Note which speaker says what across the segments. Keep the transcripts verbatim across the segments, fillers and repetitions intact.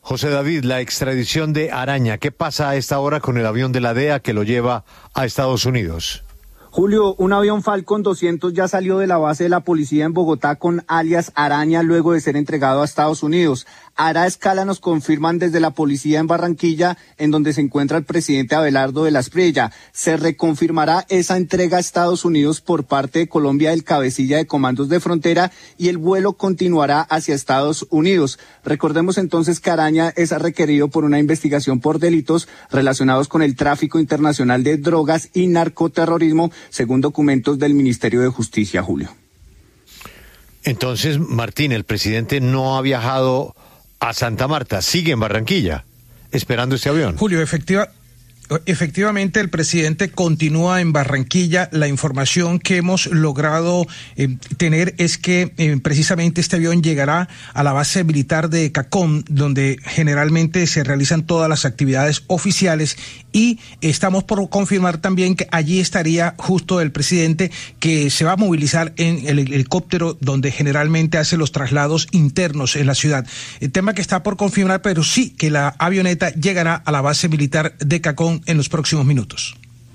Speaker 1: José David, la extradición de Araña, ¿qué pasa a esta hora con el avión de la D E A que lo lleva a Estados Unidos?
Speaker 2: Julio, un avión Falcon doscientos ya salió de la base de la policía en Bogotá con alias Araña luego de ser entregado a Estados Unidos. Hará escala, nos confirman desde la policía en Barranquilla, en donde se encuentra el presidente Abelardo de la Espriella. Se reconfirmará esa entrega a Estados Unidos por parte de Colombia del cabecilla de comandos de frontera y el vuelo continuará hacia Estados Unidos. Recordemos entonces que Araña es requerido por una investigación por delitos relacionados con el tráfico internacional de drogas y narcoterrorismo, según documentos del Ministerio de Justicia, Julio.
Speaker 1: Entonces, Martín, el presidente no ha viajado a Santa Marta, sigue en Barranquilla, esperando este avión.
Speaker 3: Julio, efectiva, efectivamente el presidente continúa en Barranquilla. La información que hemos logrado eh, tener es que eh, precisamente este avión llegará a la base militar de Cacón, donde generalmente se realizan todas las actividades oficiales, y estamos por confirmar también que allí estaría justo el presidente, que se va a movilizar en el helicóptero donde generalmente hace los traslados internos en la ciudad. El tema que está por confirmar, pero sí que la avioneta llegará a la base militar de Cacón en los próximos minutos.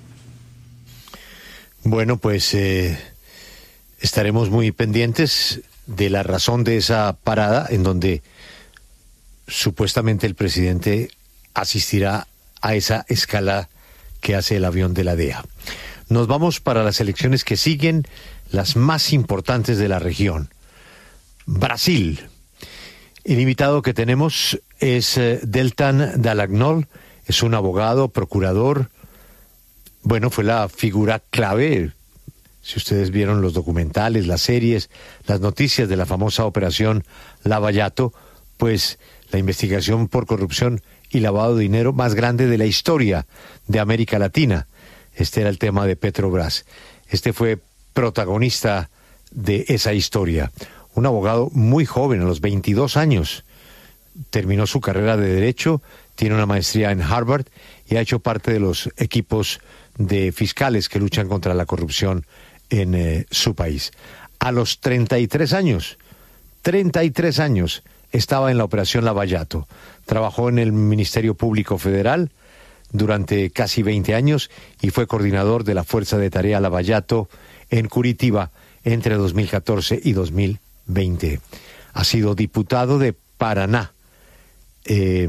Speaker 1: Bueno, pues eh, estaremos muy pendientes de la razón de esa parada, en donde supuestamente el presidente asistirá a esa escala que hace el avión de la D E A. Nos vamos para las elecciones que siguen, las más importantes de la región. Brasil. El invitado que tenemos es eh, Deltan Dallagnol, es un abogado, procurador. Bueno, fue la figura clave, si ustedes vieron los documentales, las series, las noticias de la famosa operación Lava Jato, pues la investigación por corrupción y lavado de dinero más grande de la historia de América Latina. Este era el tema de Petrobras. Este fue protagonista de esa historia. Un abogado muy joven, a los veintidós años, terminó su carrera de Derecho, tiene una maestría en Harvard y ha hecho parte de los equipos de fiscales que luchan contra la corrupción en eh, su país. A los treinta y tres años, treinta y tres años, estaba en la operación Lava Jato. Trabajó en el Ministerio Público Federal durante casi veinte años y fue coordinador de la Fuerza de Tarea Lava Jato en Curitiba entre dos mil catorce y dos mil veinte. Ha sido diputado de Paraná. Eh,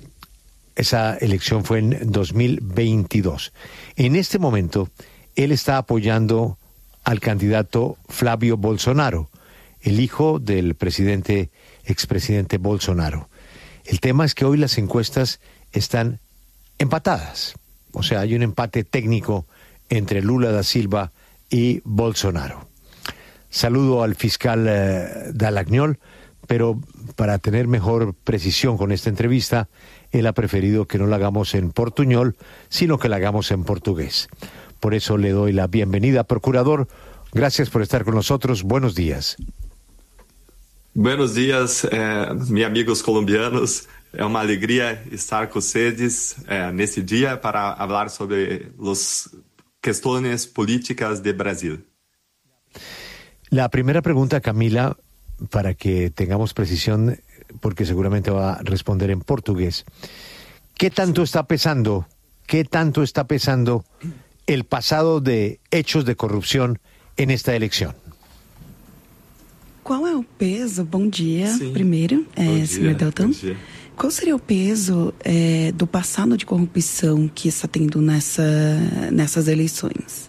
Speaker 1: esa elección fue en dos mil veintidós. En este momento, él está apoyando al candidato Flavio Bolsonaro, el hijo del presidente, expresidente Bolsonaro. El tema es que hoy las encuestas están empatadas. O sea, hay un empate técnico entre Lula da Silva y Bolsonaro. Saludo al fiscal eh, Dallagnol, pero para tener mejor precisión con esta entrevista, él ha preferido que no la hagamos en portuñol, sino que la hagamos en portugués. Por eso le doy la bienvenida, procurador. Gracias por estar con nosotros. Buenos días.
Speaker 4: Buenos días, eh, mis amigos colombianos. É uma alegria estar com vocês eh, nesse dia para falar sobre as questões políticas de Brasil.
Speaker 1: La primera pregunta, Camila, para que tengamos precisión, porque seguramente va a responder en portugués. ¿Qué tanto está pesando, qué tanto está pesando el pasado de hechos de corrupción en esta elección?
Speaker 5: Qual é o peso, bom dia,
Speaker 4: Sim.
Speaker 5: primeiro, é,
Speaker 4: Bom
Speaker 5: senhor
Speaker 4: dia,
Speaker 5: Deltan.
Speaker 4: bom dia.
Speaker 5: Qual seria o peso é, do passado de corrupção que está tendo nessa, nessas eleições?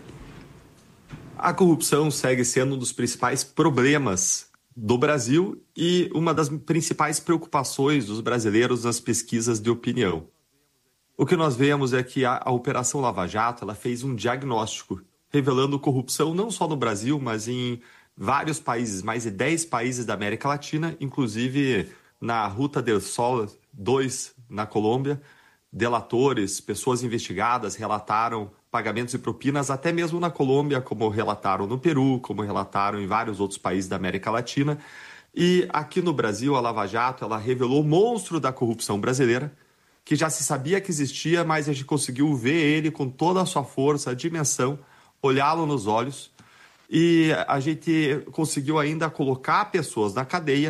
Speaker 4: A corrupção segue sendo um dos principais problemas do Brasil e uma das principais preocupações dos brasileiros nas pesquisas de opinião. O que nós vemos é que a, a Operação Lava Jato ela fez um diagnóstico, revelando corrupção não só no Brasil, mas em vários países, mais de dez países da América Latina, inclusive na Ruta del Sol dois, na Colômbia. Delatores, pessoas investigadas relataram pagamentos e propinas até mesmo na Colômbia, como relataram no Peru, como relataram em vários outros países da América Latina. E aqui no Brasil, a Lava Jato ela revelou o monstro da corrupção brasileira, que já se sabia que existia, mas a gente conseguiu ver ele com toda a sua força, a dimensão, olhá-lo nos olhos. E a gente conseguiu ainda colocar pessoas na cadeia,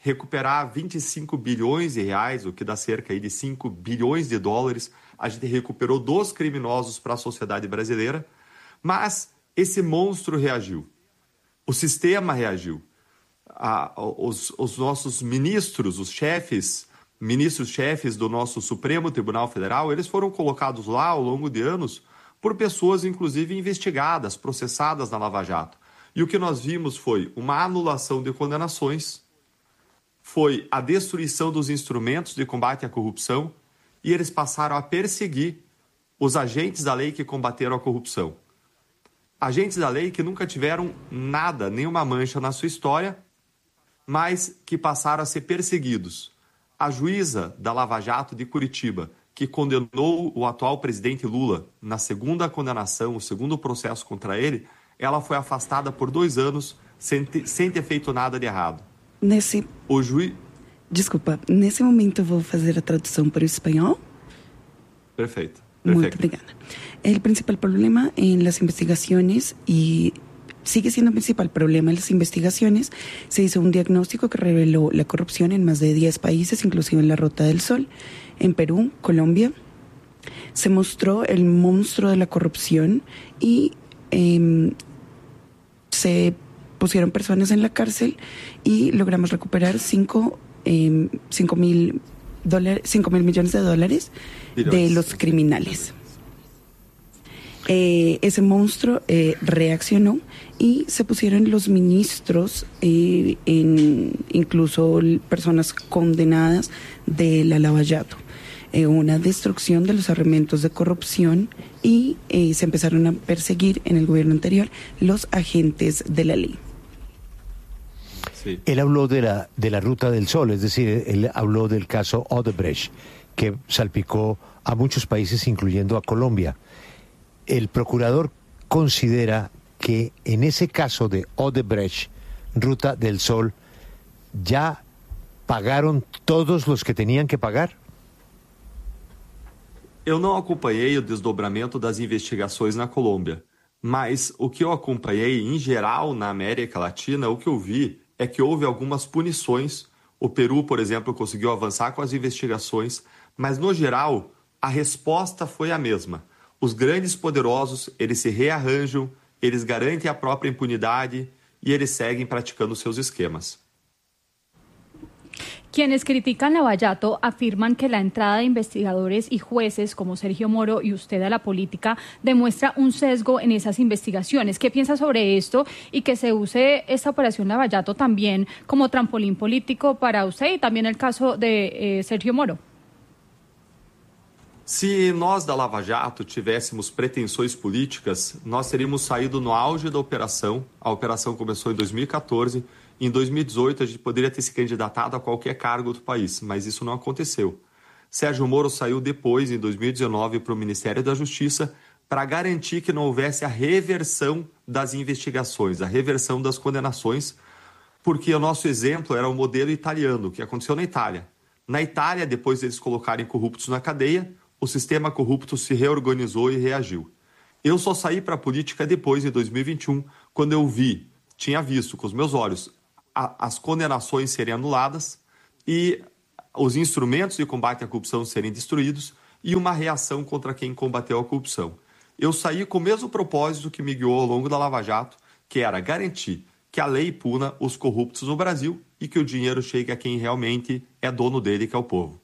Speaker 4: recuperar vinte e cinco bilhões de reais, o que dá cerca aí de cinco bilhões de dólares, a gente recuperou dos criminosos para a sociedade brasileira, mas esse monstro reagiu, o sistema reagiu, a, os, os nossos ministros, os chefes, ministros-chefes do nosso Supremo Tribunal Federal, eles foram colocados lá ao longo de anos por pessoas, inclusive, investigadas, processadas na Lava Jato. E o que nós vimos foi uma anulação de condenações, foi a destruição dos instrumentos de combate à corrupção e eles passaram a perseguir os agentes da lei que combateram a corrupção. Agentes da lei que nunca tiveram nada, nenhuma mancha na sua história, mas que passaram a ser perseguidos. A juíza da Lava Jato de Curitiba, que condenou o atual presidente Lula na segunda condenação, o segundo processo contra ele, ela foi afastada por dois anos sem ter, sem ter feito nada de errado.
Speaker 5: Nesse...
Speaker 4: O juiz...
Speaker 5: Desculpa, nesse momento eu vou fazer a tradução para o espanhol.
Speaker 4: Perfeito.
Speaker 5: Muy
Speaker 4: Perfecto.
Speaker 5: obrigada. El principal problema en las investigaciones, y sigue siendo el principal problema en las investigaciones, se hizo un diagnóstico que reveló la corrupción en más de diez países, inclusive en la Ruta del Sol, en Perú, Colombia. Se mostró el monstruo de la corrupción y eh, se pusieron personas en la cárcel y logramos recuperar cinco, eh, cinco mil dólares, cinco mil millones de dólares de los criminales. Eh, ese monstruo eh, reaccionó y se pusieron los ministros, eh, en, incluso personas condenadas de la Lava Jato. Eh, una destrucción de los arrementos de corrupción y eh, se empezaron a perseguir en el gobierno anterior los agentes de la ley.
Speaker 1: Sí. Él habló de la, de la Ruta del Sol, es decir, él habló del caso Odebrecht, que salpicó a muchos países, incluyendo a Colombia. El procurador considera que en ese caso de Odebrecht, Ruta del Sol, ¿ya pagaron todos los que tenían que pagar?
Speaker 4: Eu não acompanhei o desdobramento das investigações na Colômbia, mas o que eu acompanhei em geral na América Latina, o que eu vi é que houve algumas punições. O Peru, por exemplo, conseguiu avançar com as investigações, mas no geral a resposta foi a mesma. Os grandes poderosos, eles se rearranjam, eles garantem a própria impunidade e eles seguem praticando seus esquemas.
Speaker 6: Quienes critican Lava Jato afirman que la entrada de investigadores y jueces como Sergio Moro y usted a la política demuestra un sesgo en esas investigaciones. ¿Qué piensa sobre esto y que se use esta operación Lava Jato también como trampolín político para usted y también el caso de eh, Sergio Moro?
Speaker 4: Se nós da Lava Jato tivéssemos pretensões políticas, nós teríamos saído no auge da operação. A operação começou em dois mil e quatorze. Em dois mil e dezoito, a gente poderia ter se candidatado a qualquer cargo do país, mas isso não aconteceu. Sérgio Moro saiu depois, em dois mil e dezenove, para o Ministério da Justiça para garantir que não houvesse a reversão das investigações, a reversão das condenações, porque o nosso exemplo era o modelo italiano, que aconteceu na Itália. Na Itália, depois deles colocarem corruptos na cadeia, o sistema corrupto se reorganizou e reagiu. Eu só saí para a política depois, em dois mil e vinte e um, quando eu vi, tinha visto com os meus olhos, a, as condenações serem anuladas e os instrumentos de combate à corrupção serem destruídos e uma reação contra quem combateu a corrupção. Eu saí com o mesmo propósito que me guiou ao longo da Lava Jato, que era garantir que a lei puna os corruptos no Brasil e que o dinheiro chegue a quem realmente é dono dele, que é o povo.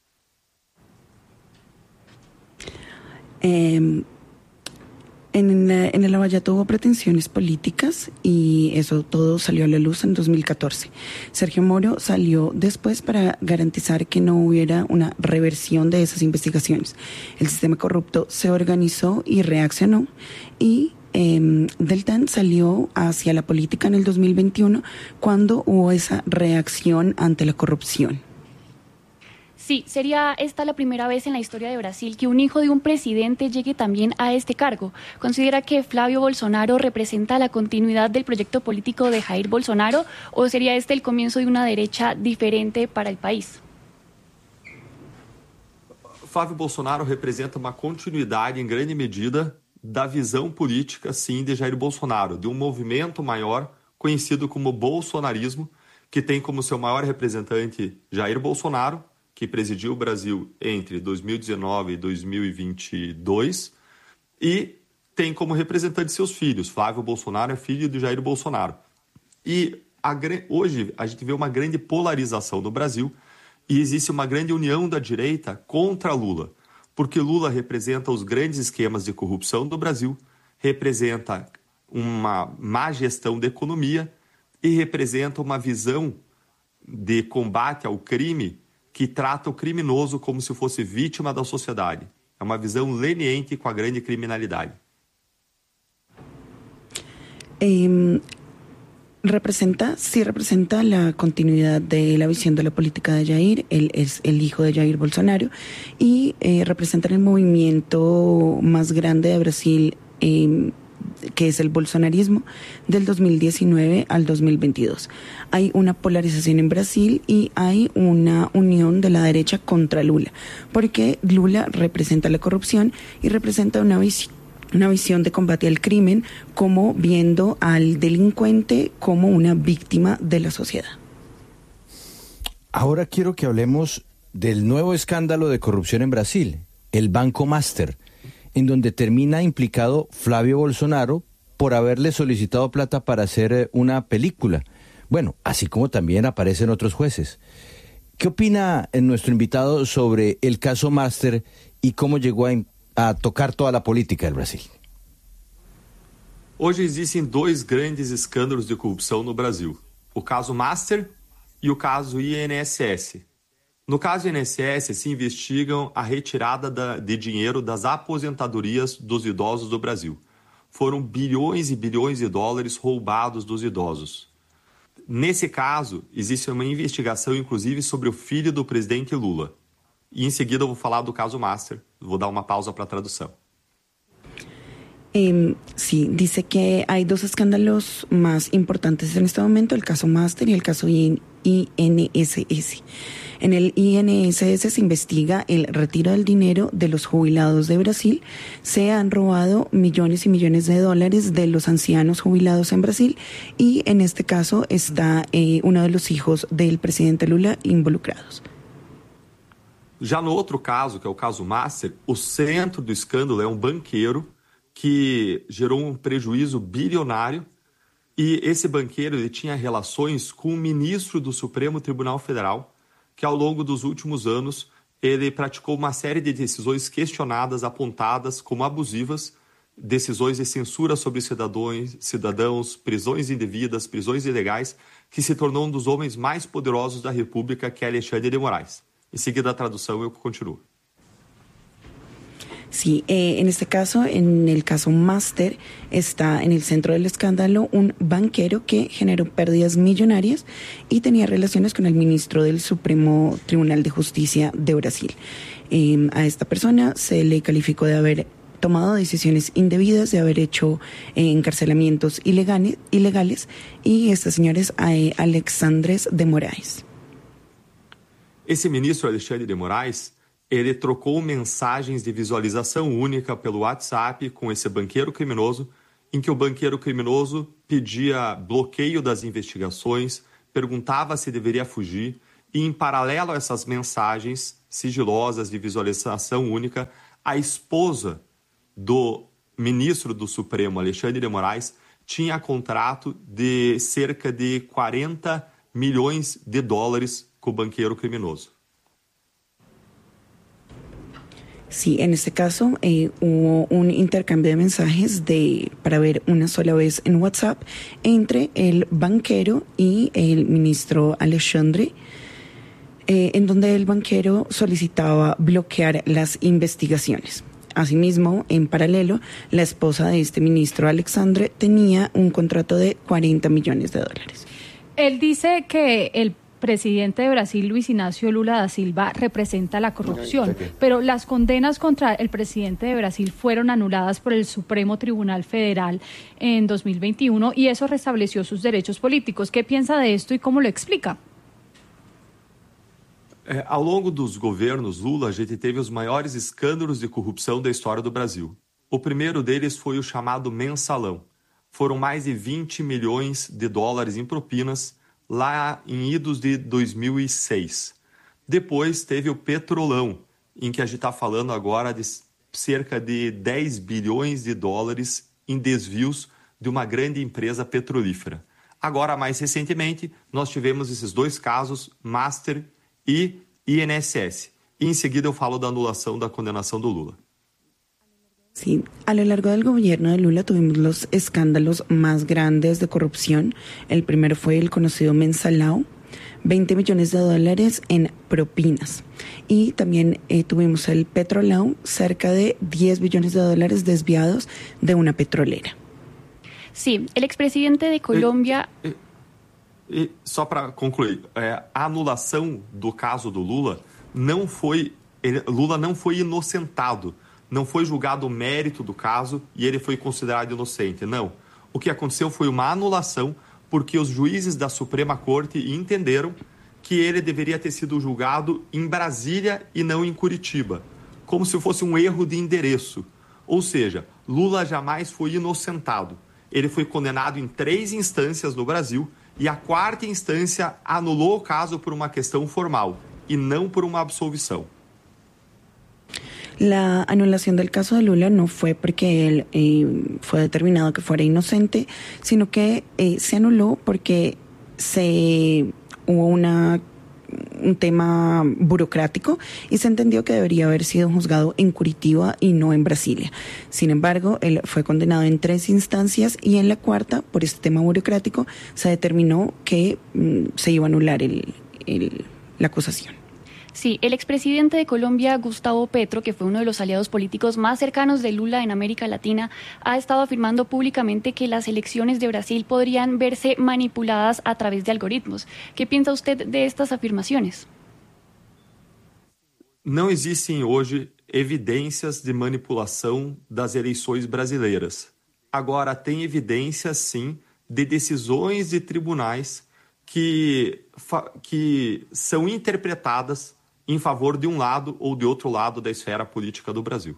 Speaker 5: Eh, en, en el Lava Jato hubo pretensiones políticas y eso todo salió a la luz en dos mil catorce. Sergio Moro salió después para garantizar que no hubiera una reversión de esas investigaciones. El sistema corrupto se organizó y reaccionó y eh, del T A N salió hacia la política en el dos mil veintiuno cuando hubo esa reacción ante la corrupción.
Speaker 7: Sí, sería esta la primera vez en la historia de Brasil que un hijo de un presidente llegue también a este cargo. ¿Considera que Flávio Bolsonaro representa la continuidad del proyecto político de Jair Bolsonaro o sería este el comienzo de una derecha diferente para el país?
Speaker 4: Flávio Bolsonaro representa uma continuidade, em grande medida, da visão política, sim, de Jair Bolsonaro, de um movimento maior conhecido como bolsonarismo, que tem como seu maior representante Jair Bolsonaro, que presidiu o Brasil entre dois mil e dezenove e dois mil e vinte e dois, e tem como representante seus filhos. Flávio Bolsonaro é filho de Jair Bolsonaro. E a, hoje a gente vê uma grande polarização no Brasil e existe uma grande união da direita contra Lula, porque Lula representa os grandes esquemas de corrupção do Brasil, representa uma má gestão da economia e representa uma visão de combate ao crime que trata o criminoso como se fosse vítima da sociedade. É uma visão leniente com a grande criminalidade.
Speaker 5: Eh, representa, sí representa la continuidad de la visión de la política de Jair. Él es el hijo de Jair Bolsonaro y eh, representa el movimiento más grande de Brasil, eh, que es el bolsonarismo, del dos mil diecinueve al dos mil veintidós. Hay una polarización en Brasil y hay una unión de la derecha contra Lula, porque Lula representa la corrupción y representa una visión una visión de combate al crimen, como viendo al delincuente como una víctima de la sociedad.
Speaker 8: Ahora quiero que hablemos del nuevo escándalo de corrupción en Brasil, el Banco Master, en donde termina implicado Flávio Bolsonaro por haberle solicitado plata para hacer una película. Bueno, así como también aparecen otros jueces. ¿Qué opina nuestro invitado sobre el caso Master y cómo llegó a a tocar toda a política del Brasil?
Speaker 4: Hoje existem dois grandes escândalos de corrupção no Brasil. O caso Master e o caso I N S S. No caso I N S S, se investigam a retirada da, de dinheiro das aposentadorias dos idosos do Brasil. Foram bilhões e bilhões de dólares roubados dos idosos. Nesse caso, existe uma investigação, inclusive, sobre o filho do presidente Lula. E em seguida eu vou falar do caso Master. Vou dar uma pausa para a tradução.
Speaker 5: Eh, sí, dice que hay dos escándalos más importantes en este momento, el caso Master y el caso I N S S. En el I N S S se investiga el retiro del dinero de los jubilados de Brasil. Se han robado millones y millones de dólares de los ancianos jubilados en Brasil y en este caso está eh, uno de los hijos del presidente Lula involucrados.
Speaker 4: Já no outro caso, que é o caso Master, o centro do escândalo é um banqueiro que gerou um prejuízo bilionário e esse banqueiro ele tinha relações com o ministro do Supremo Tribunal Federal, que ao longo dos últimos anos ele praticou uma série de decisões questionadas, apontadas como abusivas, decisões de censura sobre cidadãos, cidadãos, prisões indevidas, prisões ilegais, que se tornou um dos homens mais poderosos da República, que é Alexandre de Moraes. En seguida la traducción, yo continúo.
Speaker 5: Sí, eh, en este caso, en el caso Master, está en el centro del escándalo un banquero que generó pérdidas millonarias y tenía relaciones con el ministro del Supremo Tribunal de Justicia de Brasil. Eh, a esta persona se le calificó de haber tomado decisiones indebidas, de haber hecho eh, encarcelamientos ilegales, ilegales y este señor es eh, Alexandre de Moraes.
Speaker 4: Esse ministro Alexandre de Moraes, ele trocou mensagens de visualização única pelo WhatsApp com esse banqueiro criminoso, em que o banqueiro criminoso pedia bloqueio das investigações, perguntava se deveria fugir, e em paralelo a essas mensagens sigilosas de visualização única, a esposa do ministro do Supremo, Alexandre de Moraes, tinha contrato de cerca de quarenta milhões de dólares con banquero criminoso.
Speaker 5: Sí, en este caso eh, hubo un intercambio de mensajes de, para ver una sola vez en WhatsApp entre el banquero y el ministro Alexandre, eh, en donde el banquero solicitaba bloquear las investigaciones. Asimismo, en paralelo, la esposa de este ministro Alexandre tenía un contrato de cuarenta millones de dólares.
Speaker 6: Él dice que el presidente de Brasil, Luis Ignacio Lula da Silva, representa la corrupción, pero las condenas contra el presidente de Brasil fueron anuladas por el Supremo Tribunal Federal en dos mil veintiuno y eso restableció sus derechos políticos. ¿Qué piensa de esto y cómo lo explica?
Speaker 4: É, ao longo dos governos Lula, a gente teve os maiores escândalos de corrupção da história do Brasil. O primeiro deles foi o chamado Mensalão. Foram mais de vinte milhões de dólares em propinas lá em idos de dois mil e seis. Depois teve o Petrolão, em que a gente está falando agora de cerca de dez bilhões de dólares em desvios de uma grande empresa petrolífera. Agora, mais recentemente, nós tivemos esses dois casos, Master e I N S S. E em seguida eu falo da anulação da condenação do Lula.
Speaker 5: Sí, a lo largo del gobierno de Lula tuvimos los escándalos más grandes de corrupción. El primero fue el conocido Mensalao, veinte millones de dólares en propinas. Y también eh, tuvimos el Petrolao, cerca de diez billones de dólares desviados de una petrolera.
Speaker 7: Sí, el expresidente de Colômbia...
Speaker 4: E, e, e só para concluir, é, a anulação do caso do Lula não foi... Ele, Lula não foi inocentado, não foi julgado o mérito do caso e ele foi considerado inocente, não. O que aconteceu foi uma anulação porque os juízes da Suprema Corte entenderam que ele deveria ter sido julgado em Brasília e não em Curitiba, como se fosse um erro de endereço. Ou seja, Lula jamais foi inocentado. Ele foi condenado em três instâncias no Brasil e a quarta instância anulou o caso por uma questão formal e não por uma absolvição.
Speaker 5: La anulación del caso de Lula no fue porque él eh, fue determinado que fuera inocente, sino que eh, se anuló porque se hubo una, un tema burocrático y se entendió que debería haber sido juzgado en Curitiba y no en Brasilia. Sin embargo, él fue condenado en tres instancias y en la cuarta, por este tema burocrático, se determinó que mm, se iba a anular el, el, la acusación.
Speaker 7: Sí, el expresidente de Colombia, Gustavo Petro, que fue uno de los aliados políticos más cercanos de Lula en América Latina, ha estado afirmando públicamente que las elecciones de Brasil podrían verse manipuladas a través de algoritmos. ¿Qué piensa usted de estas afirmaciones?
Speaker 4: Não existem hoje evidências de manipulação das eleições brasileiras. Agora, tem evidências, sim, de decisões de tribunais que, que são interpretadas em favor de um lado ou de outro lado da esfera política do Brasil.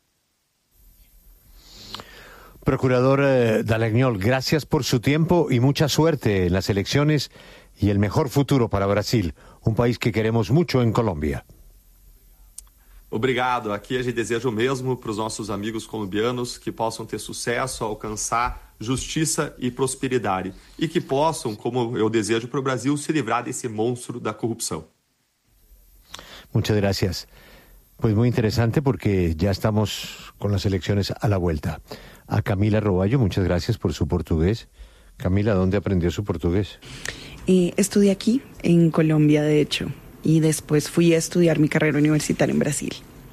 Speaker 1: Procurador eh, Dallagnol, gracias por su tiempo y mucha suerte en las elecciones y el mejor futuro para Brasil, un país que queremos mucho en Colombia.
Speaker 4: Obrigado. Aqui a gente deseja o mesmo para os nossos amigos colombianos, que possam ter sucesso, alcançar justiça e prosperidade e que possam, como eu desejo para o Brasil, se livrar desse monstro da corrupção.
Speaker 1: Muchas gracias. Pues muy interesante porque ya estamos con las elecciones a la vuelta. A Camila Roballo, muchas gracias por su portugués. Camila, ¿dónde aprendió su portugués?
Speaker 5: Eh, estudié aquí, en Colombia, de hecho, y después fui a estudiar mi carrera universitaria en Brasil.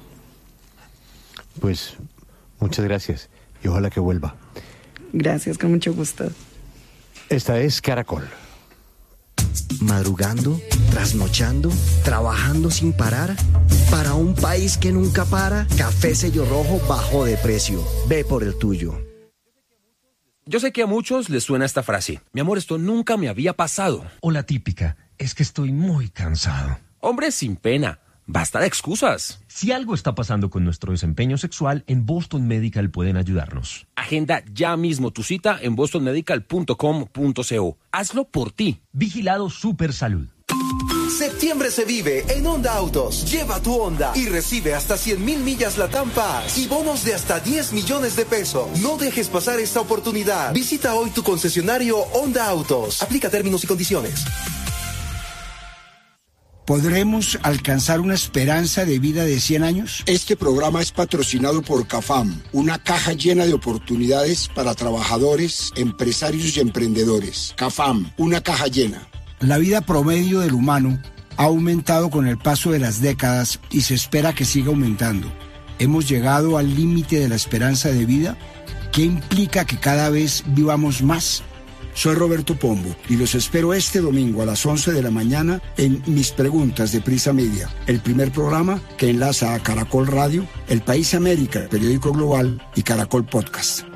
Speaker 1: Pues muchas gracias y ojalá que vuelva.
Speaker 5: Gracias, con mucho gusto.
Speaker 1: Esta es Caracol.
Speaker 9: Madrugando, trasnochando, trabajando sin parar. Para un país que nunca para, Café Sello Rojo bajó de precio. Ve por el tuyo.
Speaker 10: Yo sé que a muchos les suena esta frase. Mi amor, esto nunca me había pasado.
Speaker 11: O la típica, es que estoy muy cansado.
Speaker 10: Hombre, sin pena. Basta de excusas.
Speaker 11: Si algo está pasando con nuestro desempeño sexual, en Boston Medical pueden ayudarnos.
Speaker 10: Agenda ya mismo tu cita en boston medical punto com punto co. Hazlo por ti.
Speaker 11: Vigilado Super Salud.
Speaker 12: Septiembre se vive en Honda Autos. Lleva tu Honda y recibe hasta cien mil millas Latam Pass y bonos de hasta diez millones de pesos. No dejes pasar esta oportunidad. Visita hoy tu concesionario Honda Autos. Aplica términos y condiciones.
Speaker 13: ¿Podremos alcanzar una esperanza de vida de cien años?
Speaker 14: Este programa es patrocinado por CAFAM, una caja llena de oportunidades para trabajadores, empresarios y emprendedores. CAFAM, una caja llena.
Speaker 13: La vida promedio del humano ha aumentado con el paso de las décadas y se espera que siga aumentando. ¿Hemos llegado al límite de la esperanza de vida? ¿Qué implica que cada vez vivamos más? Soy Roberto Pombo y los espero este domingo a las once de la mañana en Mis Preguntas de Prisa Media, el primer programa que enlaza a Caracol Radio, El País América, el periódico global y Caracol Podcast.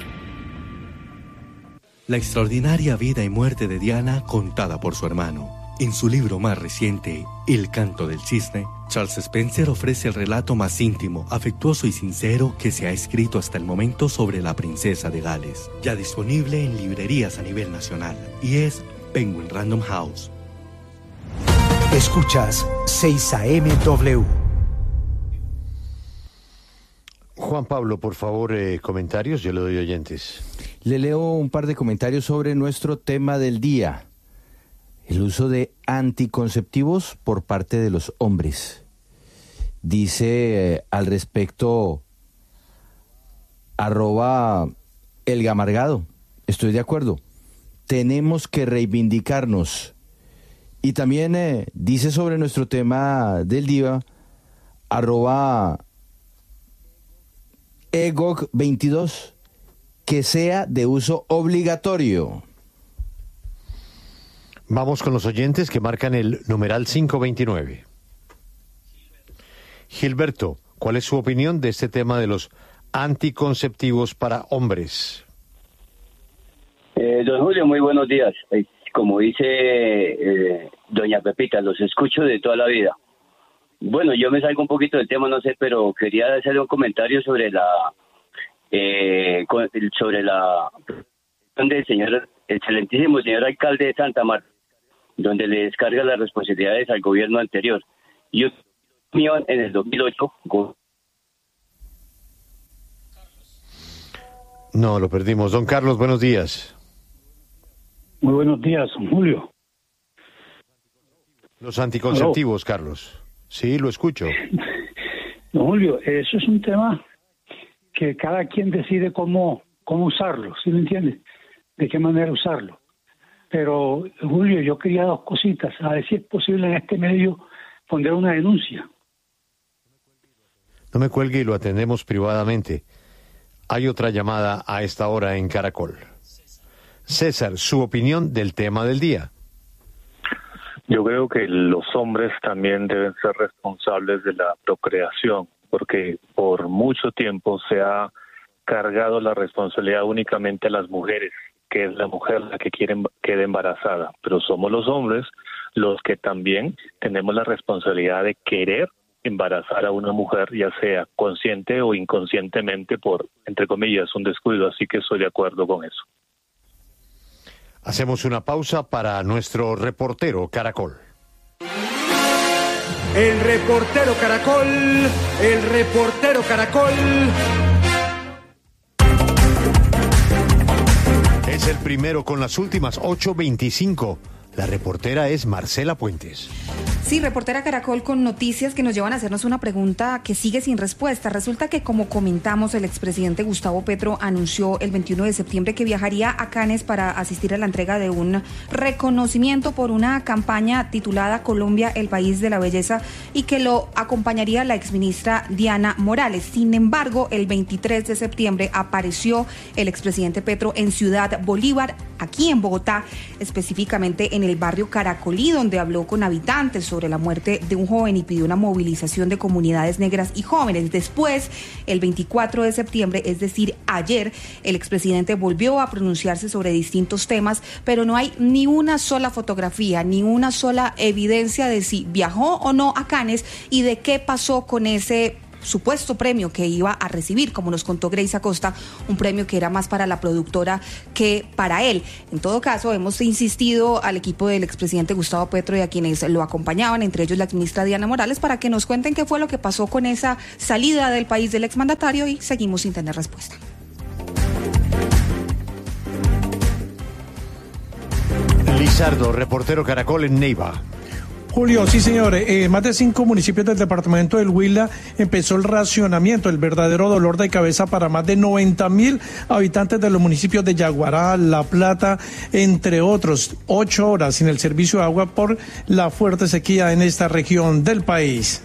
Speaker 15: La extraordinaria vida y muerte de Diana contada por su hermano. En su libro más reciente, El canto del cisne, Charles Spencer ofrece el relato más íntimo, afectuoso y sincero que se ha escrito hasta el momento sobre la princesa de Gales. Ya disponible en librerías a nivel nacional y es Penguin Random House.
Speaker 16: Escuchas seis A M W.
Speaker 1: Juan Pablo, por favor, eh, comentarios, yo le doy oyentes.
Speaker 8: Le leo un par de comentarios sobre nuestro tema del día. El uso de anticonceptivos por parte de los hombres. Dice eh, al respecto, arroba el gamargado. Estoy de acuerdo. Tenemos que reivindicarnos. Y también eh, dice sobre nuestro tema del día, arroba E G O C veintidós, que sea de uso obligatorio.
Speaker 1: Vamos con los oyentes que marcan el numeral quinientos veintinueve. Gilberto, ¿cuál es su opinión de este tema de los anticonceptivos para hombres?
Speaker 17: Eh, don Julio, muy buenos días. Eh, como dice eh, doña Pepita, los escucho de toda la vida. Bueno, yo me salgo un poquito del tema, no sé, pero quería hacer un comentario sobre la eh, sobre la del señor, excelentísimo señor alcalde de Santa Marta, donde le descarga las responsabilidades al gobierno anterior. Yo en el dos mil ocho...
Speaker 1: No, lo perdimos. Don Carlos, buenos días.
Speaker 18: Muy buenos días, don Julio.
Speaker 1: Los anticonceptivos, ¿Aló? Carlos. Sí, lo escucho.
Speaker 18: Don Julio, eso es un tema que cada quien decide cómo, cómo usarlo, ¿sí me entiende? De qué manera usarlo. Pero, Julio, yo quería dos cositas, a ver si es posible en este medio poner una denuncia.
Speaker 1: No me cuelgue y lo atendemos privadamente. Hay otra llamada a esta hora en Caracol. César, su opinión del tema del día.
Speaker 19: Yo creo que los hombres también deben ser responsables de la procreación, porque por mucho tiempo se ha cargado la responsabilidad únicamente a las mujeres, que es la mujer la que quiere, quede embarazada, pero somos los hombres los que también tenemos la responsabilidad de querer embarazar a una mujer, ya sea consciente o inconscientemente por, entre comillas, un descuido, así que estoy de acuerdo con eso.
Speaker 1: Hacemos una pausa para nuestro reportero Caracol.
Speaker 20: El reportero Caracol, el reportero Caracol.
Speaker 1: Es el primero con las últimas ocho veinticinco. La reportera es Marcela Puentes.
Speaker 21: Sí, reportera Caracol con noticias que nos llevan a hacernos una pregunta que sigue sin respuesta. Resulta que, como comentamos, el expresidente Gustavo Petro anunció el veintiuno de septiembre que viajaría a Cannes para asistir a la entrega de un reconocimiento por una campaña titulada Colombia, el país de la belleza, y que lo acompañaría la exministra Diana Morales. Sin embargo, el veintitrés de septiembre apareció el expresidente Petro en Ciudad Bolívar, aquí en Bogotá, específicamente en el barrio Caracolí, donde habló con habitantes sobre la muerte de un joven y pidió una movilización de comunidades negras y jóvenes. Después, el veinticuatro de septiembre, es decir, ayer, el expresidente volvió a pronunciarse sobre distintos temas, pero no hay ni una sola fotografía, ni una sola evidencia de si viajó o no a Cannes y de qué pasó con ese supuesto premio que iba a recibir, como nos contó Grace Acosta, un premio que era más para la productora que para él. En todo caso, hemos insistido al equipo del expresidente Gustavo Petro y a quienes lo acompañaban, entre ellos la ministra Diana Morales, para que nos cuenten qué fue lo que pasó con esa salida del país del exmandatario, y seguimos sin tener respuesta.
Speaker 1: Lizardo, reportero Caracol en Neiva.
Speaker 3: Julio, sí señor, eh, más de cinco municipios del departamento del Huila empezó el racionamiento, el verdadero dolor de cabeza para más de noventa mil habitantes de los municipios de Yaguará, La Plata, entre otros. Ocho horas sin el servicio de agua por la fuerte sequía en esta región del país.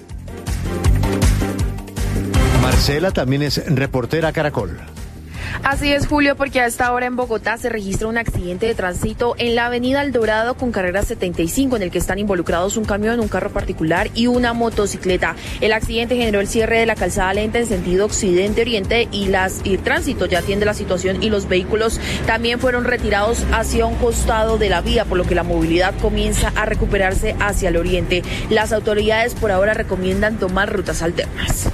Speaker 1: Marcela también es reportera Caracol.
Speaker 22: Así es, Julio, porque a esta hora en Bogotá se registra un accidente de tránsito en la avenida El Dorado con carrera setenta y cinco, en el que están involucrados un camión, un carro particular y una motocicleta. El accidente generó el cierre de la calzada lenta en sentido occidente-oriente y, las, y el tránsito ya atiende la situación y los vehículos también fueron retirados hacia un costado de la vía, por lo que la movilidad comienza a recuperarse hacia el oriente. Las autoridades por ahora recomiendan tomar rutas alternas.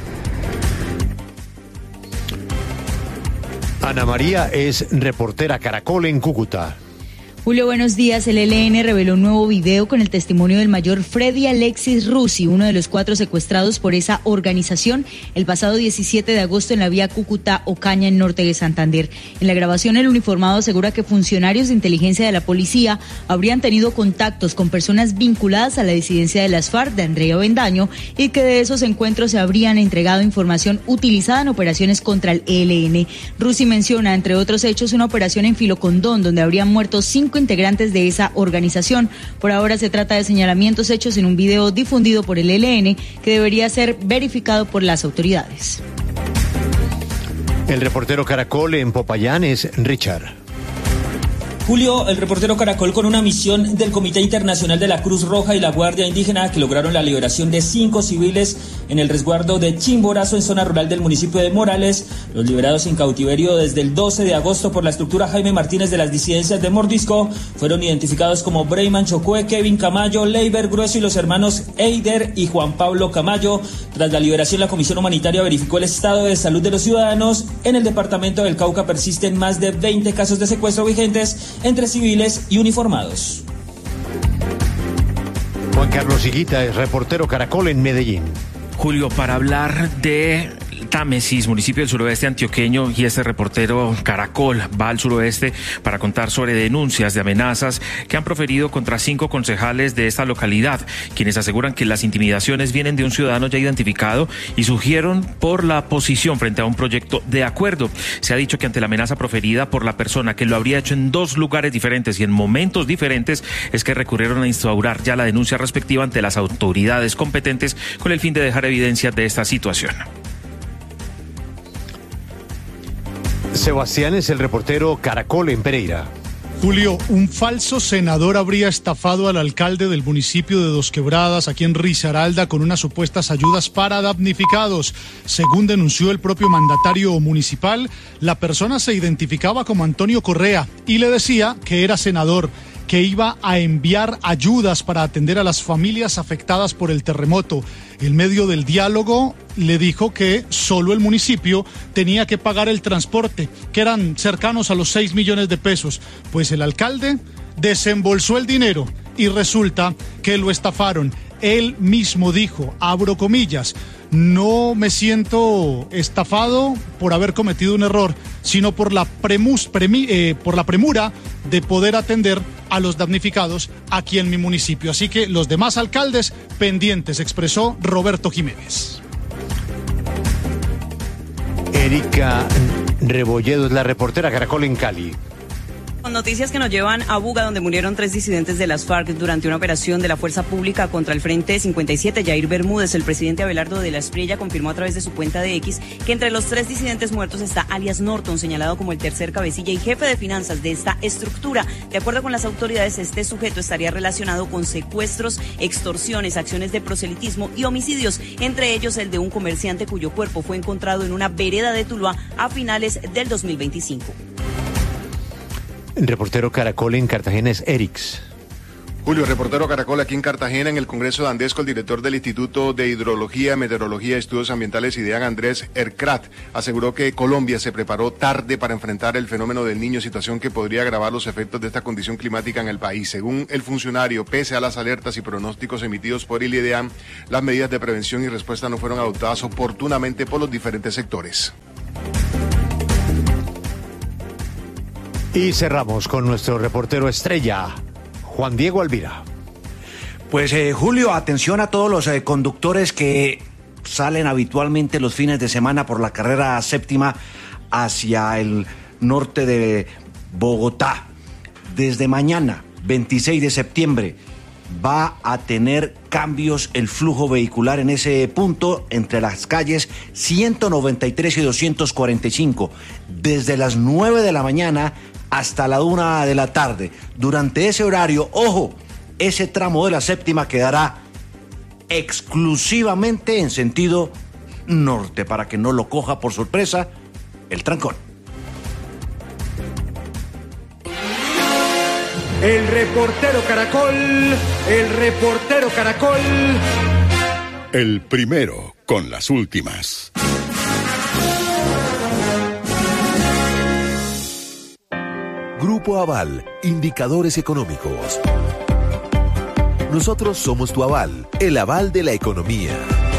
Speaker 1: Ana María es reportera Caracol en Cúcuta.
Speaker 2: Julio, buenos días. El E L N reveló un nuevo video con el testimonio del mayor Freddy Alexis Rusi, uno de los cuatro secuestrados por esa organización el pasado diecisiete de agosto en la vía Cúcuta-Ocaña, en norte de Santander. En la grabación, el uniformado asegura que funcionarios de inteligencia de la policía habrían tenido contactos con personas vinculadas a la disidencia de las FARC de Andrea Bendaño y que de esos encuentros se habrían entregado información utilizada en operaciones contra el E L N. Rusi menciona, entre otros hechos, una operación en Filocondón donde habrían muerto cinco integrantes de esa organización. Por ahora se trata de señalamientos hechos en un video difundido por el E L N que debería ser verificado por las autoridades.
Speaker 1: El reportero Caracol en Popayán es Richard.
Speaker 6: Julio, el reportero Caracol con una misión del Comité Internacional de la Cruz Roja y la Guardia Indígena que lograron la liberación de cinco civiles en el resguardo de Chimborazo en zona rural del municipio de Morales. Los liberados en cautiverio desde el doce de agosto por la estructura Jaime Martínez de las disidencias de Mordisco fueron identificados como Breyman Chocue, Kevin Camayo, Leiber Grueso y los hermanos Eider y Juan Pablo Camayo. Tras la liberación, la Comisión Humanitaria verificó el estado de salud de los ciudadanos. En el departamento del Cauca persisten más de veinte casos de secuestro vigentes entre civiles y uniformados.
Speaker 1: Juan Carlos Higuita es reportero Caracol en Medellín.
Speaker 23: Julio, para hablar de Támesis, municipio del suroeste antioqueño, y este reportero Caracol va al suroeste para contar sobre denuncias de amenazas que han proferido contra cinco concejales de esta localidad, quienes aseguran que las intimidaciones vienen de un ciudadano ya identificado y surgieron por la posición frente a un proyecto de acuerdo. Se ha dicho que ante la amenaza proferida por la persona que lo habría hecho en dos lugares diferentes y en momentos diferentes, es que recurrieron a instaurar ya la denuncia respectiva ante las autoridades competentes con el fin de dejar evidencia de esta situación.
Speaker 1: Sebastián es el reportero Caracol en Pereira.
Speaker 24: Julio, un falso senador habría estafado al alcalde del municipio de Dos Quebradas, aquí en Risaralda, con unas supuestas ayudas para damnificados. Según denunció el propio mandatario municipal, la persona se identificaba como Antonio Correa y le decía que era senador, que iba a enviar ayudas para atender a las familias afectadas por el terremoto. En medio del diálogo le dijo que solo el municipio tenía que pagar el transporte, que eran cercanos a los seis millones de pesos. Pues el alcalde desembolsó el dinero y resulta que lo estafaron. Él mismo dijo, abro comillas, no me siento estafado por haber cometido un error, sino por la, premus, premi, eh, por la premura de poder atender a los damnificados aquí en mi municipio. Así que los demás alcaldes pendientes, expresó Roberto Jiménez.
Speaker 1: Erika Rebolledo es la reportera Caracol en Cali.
Speaker 25: Con noticias que nos llevan a Buga, donde murieron tres disidentes de las FARC durante una operación de la Fuerza Pública contra el Frente cincuenta y siete. Yair Bermúdez, el presidente Abelardo de la Espriella, confirmó a través de su cuenta de X que entre los tres disidentes muertos está alias Norton, señalado como el tercer cabecilla y jefe de finanzas de esta estructura. De acuerdo con las autoridades, este sujeto estaría relacionado con secuestros, extorsiones, acciones de proselitismo y homicidios, entre ellos el de un comerciante cuyo cuerpo fue encontrado en una vereda de Tuluá a finales del dos mil veinticinco.
Speaker 1: El reportero Caracol en Cartagena es Erix.
Speaker 26: Julio, reportero Caracol aquí en Cartagena. En el Congreso de Andesco, el director del Instituto de Hidrología, Meteorología y Estudios Ambientales, IDEAM, Andrés Ercrat, aseguró que Colombia se preparó tarde para enfrentar el fenómeno del Niño, situación que podría agravar los efectos de esta condición climática en el país. Según el funcionario, pese a las alertas y pronósticos emitidos por el IDEAM, las medidas de prevención y respuesta no fueron adoptadas oportunamente por los diferentes sectores.
Speaker 1: Y cerramos con nuestro reportero estrella, Juan Diego Alvira.
Speaker 27: Pues eh, Julio, atención a todos los eh, conductores que salen habitualmente los fines de semana por la carrera séptima hacia el norte de Bogotá. Desde mañana, veintiséis de septiembre, va a tener cambios el flujo vehicular en ese punto entre las calles ciento noventa y tres y doscientos cuarenta y cinco, desde las nueve de la mañana hasta la una de la tarde. Durante ese horario, ojo, ese tramo de la séptima quedará exclusivamente en sentido norte, para que no lo coja por sorpresa el trancón.
Speaker 20: El reportero Caracol, el reportero Caracol.
Speaker 28: El primero con las últimas.
Speaker 4: Grupo Aval, indicadores económicos. Nosotros somos tu aval, el aval de la economía.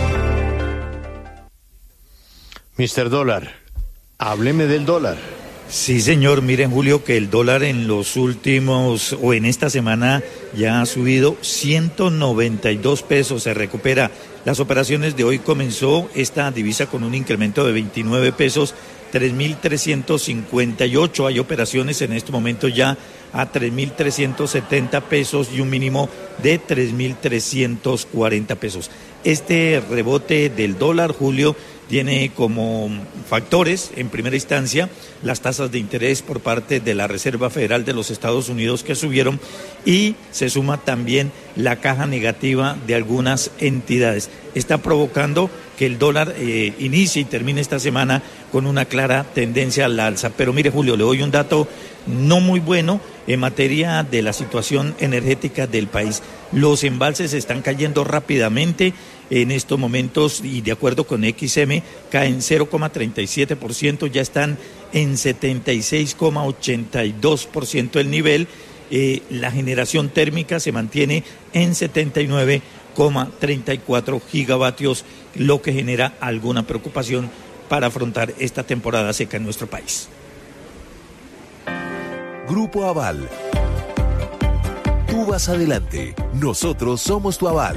Speaker 1: mister Dólar, hábleme del dólar.
Speaker 5: Sí, señor. Miren, Julio, que el dólar en los últimos, o en esta semana, ya ha subido ciento noventa y dos pesos, se recupera. Las operaciones de hoy comenzó esta divisa con un incremento de veintinueve pesos, tres mil trescientos cincuenta y ocho. Hay operaciones en este momento ya a tres mil trescientos setenta pesos y un mínimo de tres mil trescientos cuarenta pesos. Este rebote del dólar, Julio, tiene como factores, en primera instancia, las tasas de interés por parte de la Reserva Federal de los Estados Unidos que subieron, y se suma también la caja negativa de algunas entidades. Está provocando que el dólar eh, inicie y termine esta semana con una clara tendencia al alza. Pero mire, Julio, le doy un dato no muy bueno en materia de la situación energética del país. Los embalses están cayendo rápidamente en estos momentos y, de acuerdo con X M, caen cero coma treinta y siete por ciento, ya están en setenta y seis coma ochenta y dos por ciento el nivel. Eh, la generación térmica se mantiene en setenta y nueve coma treinta y cuatro gigavatios, lo que genera alguna preocupación para afrontar esta temporada seca en nuestro país.
Speaker 4: Grupo Aval. Tú vas adelante, nosotros somos tu aval.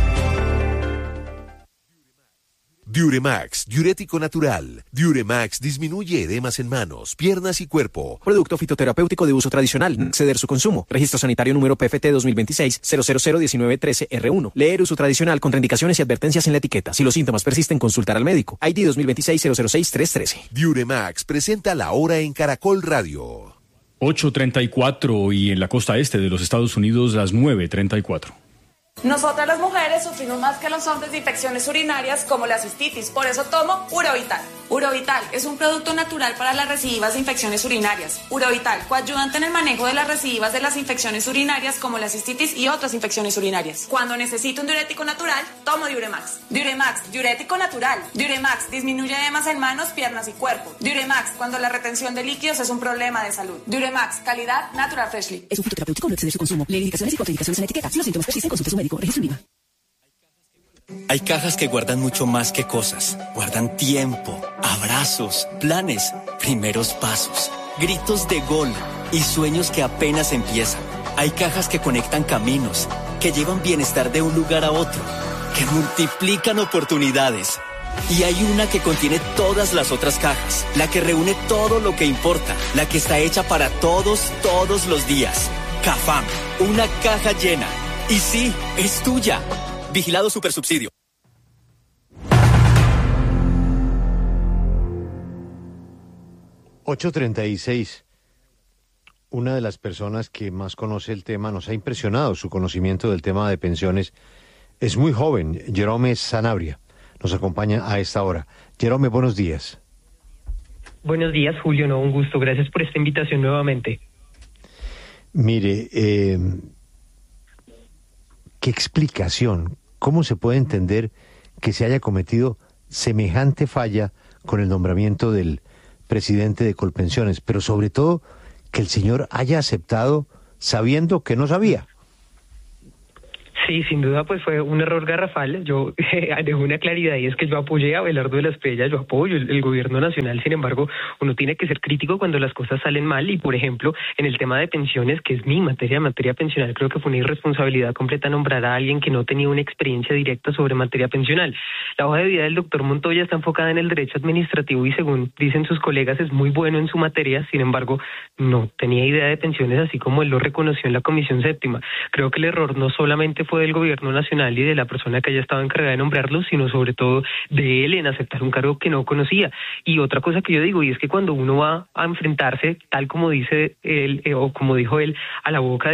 Speaker 4: Diuremax, diurético natural. Diuremax disminuye edemas en manos, piernas y cuerpo.
Speaker 7: Producto fitoterapéutico de uso tradicional. Exceder su consumo. Registro sanitario número P F T dos mil veintiséis cero cero cero diecinueve trece R uno. Leer uso tradicional, contraindicaciones y advertencias en la etiqueta. Si los síntomas persisten, consultar al médico. I D dos mil veintiséis cero cero seis tres trece.
Speaker 4: Diuremax presenta la hora en Caracol Radio.
Speaker 9: ocho treinta y cuatro y en la costa este de los Estados Unidos las nueve treinta y cuatro.
Speaker 10: Nosotras las mujeres sufrimos más que los hombres de infecciones urinarias como la cistitis, por eso tomo Urovital. Urovital es un producto natural para las recidivas de infecciones urinarias. Urovital, coayudante en el manejo de las recidivas de las infecciones urinarias como la cistitis y otras infecciones urinarias. Cuando necesito un diurético natural, tomo Diuremax. Diuremax, diurético natural. Diuremax disminuye edemas en manos, piernas y cuerpo. Diuremax, cuando la retención de líquidos es un problema de salud. Diuremax, calidad Natural Freshly.
Speaker 11: Es un fitoterapéutico, no exceder su consumo. Lee indicaciones y contraindicaciones en la etiqueta. Si los síntomas persisten, consulte a su médico. Registro IVA.
Speaker 12: Hay cajas que guardan mucho más que cosas. Guardan tiempo, abrazos, planes, primeros pasos, gritos de gol y sueños que apenas empiezan. Hay cajas que conectan caminos, que llevan bienestar de un lugar a otro, que multiplican oportunidades. Y hay una que contiene todas las otras cajas, la que reúne todo lo que importa, la que está hecha para todos, todos los días. Cafam, una caja llena. Y sí, es tuya. Vigilado Supersubsidio.
Speaker 1: ocho treinta y seis. Una de las personas que más conoce el tema, nos ha impresionado su conocimiento del tema de pensiones. Es muy joven, Jerome Sanabria. Nos acompaña a esta hora. Jerome, buenos días.
Speaker 14: Buenos días, Julio. No, un gusto. Gracias por esta invitación nuevamente.
Speaker 1: Mire, eh, ¿qué explicación? ¿Cómo se puede entender que se haya cometido semejante falla con el nombramiento del presidente de Colpensiones? Pero sobre todo, que el señor haya aceptado sabiendo que no sabía.
Speaker 14: Sí, sin duda, pues fue un error garrafal. Yo eh, dejo una claridad, y es que yo apoyé a Abelardo de la Espriella, yo apoyo el, el gobierno nacional. Sin embargo, uno tiene que ser crítico cuando las cosas salen mal, y por ejemplo, en el tema de pensiones, que es mi materia, materia pensional, creo que fue una irresponsabilidad completa nombrar a alguien que no tenía una experiencia directa sobre materia pensional. La hoja de vida del doctor Montoya está enfocada en el derecho administrativo y, según dicen sus colegas, es muy bueno en su materia. Sin embargo, no tenía idea de pensiones, así como él lo reconoció en la Comisión Séptima. Creo que el error no solamente fue del gobierno nacional y de la persona que haya estado encargada de nombrarlo, sino sobre todo de él en aceptar un cargo que no conocía. Y otra cosa que yo digo, y es que cuando uno va a enfrentarse, tal como dice él, eh, o como dijo él, a la boca de